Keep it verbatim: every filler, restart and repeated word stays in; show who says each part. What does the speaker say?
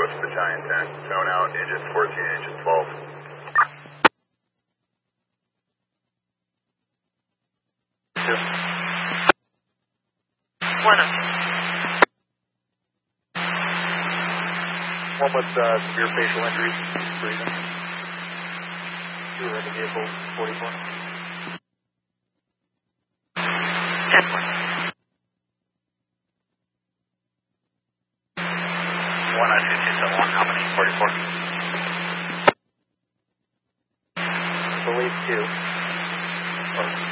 Speaker 1: Northwest Battalion ten, tone out, engine fourteen, engine twelve.
Speaker 2: Two. One. One with uh, severe facial injuries, breathing. Two are in the vehicle, forty-four. ten one. One on two two seven one, how many? forty-four. I believe two. Or